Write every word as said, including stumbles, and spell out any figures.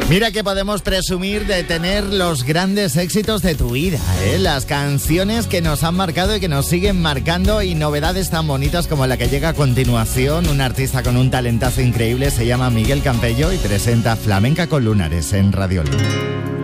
Mira que podemos presumir de tener los grandes éxitos de tu vida, ¿eh? Las canciones que nos han marcado y que nos siguen marcando, y novedades tan bonitas como la que llega a continuación. Un artista con un talentazo increíble, se llama Miguel Campello y presenta Flamenca con Lunares en Radiolí.